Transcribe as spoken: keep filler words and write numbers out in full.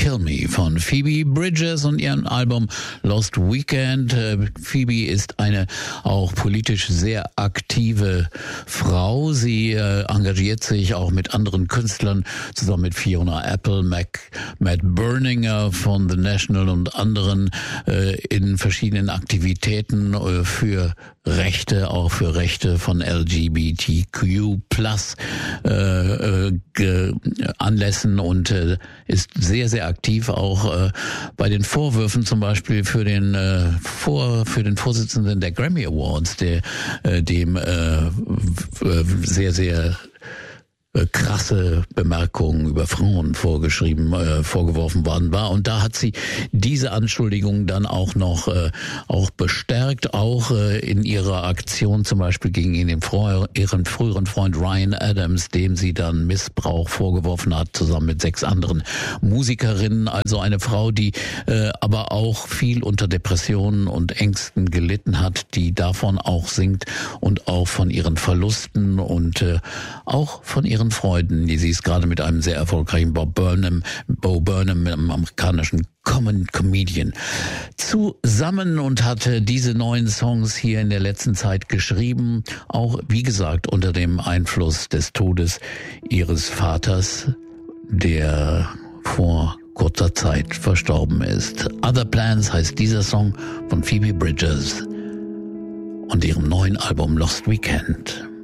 Kill Me von Phoebe Bridgers und ihrem Album Lost Weekend. Phoebe ist eine auch politisch sehr aktive Frau. Sie äh, engagiert sich auch mit anderen Künstlern zusammen mit Fiona Apple, Mac, Matt Berninger von The National und anderen äh, in verschiedenen Aktivitäten äh, für Rechte, auch für Rechte von L G B T Q plus äh, äh, Anlässen und äh, ist sehr, sehr aktiv auch äh, bei den Vorwürfen zum Beispiel für den äh, vor für den Vorsitzenden der Grammy Awards, der äh, dem äh, sehr, sehr krasse Bemerkungen über Frauen vorgeschrieben, äh, vorgeworfen worden war. Und da hat sie diese Anschuldigungen dann auch noch äh, auch bestärkt, auch äh, in ihrer Aktion zum Beispiel gegen ihren, ihren früheren Freund Ryan Adams, dem sie dann Missbrauch vorgeworfen hat, zusammen mit sechs anderen Musikerinnen. Also eine Frau, die äh, aber auch viel unter Depressionen und Ängsten gelitten hat, die davon auch singt und auch von ihren Verlusten und äh, auch von ihren Freuden, die sie ist gerade mit einem sehr erfolgreichen Bob Burnham, Bo Burnham, einem amerikanischen Common Comedian, zusammen und hatte diese neuen Songs hier in der letzten Zeit geschrieben, auch wie gesagt unter dem Einfluss des Todes ihres Vaters, der vor kurzer Zeit verstorben ist. Other Plans heißt dieser Song von Phoebe Bridgers und ihrem neuen Album Lost Weekend.